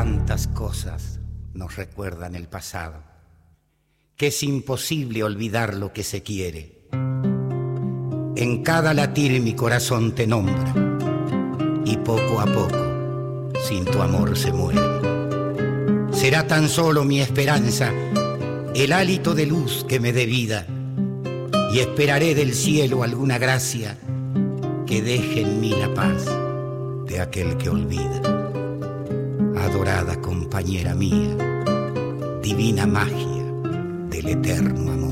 Tantas cosas nos recuerdan el pasado, que es imposible olvidar lo que se quiere. En cada latir mi corazón te nombra, y poco a poco, sin tu amor se muere. Será tan solo mi esperanza, el hálito de luz que me dé vida, y esperaré del cielo alguna gracia que deje en mí la paz de aquel que olvida. Adorada compañera mía, divina magia del eterno amor.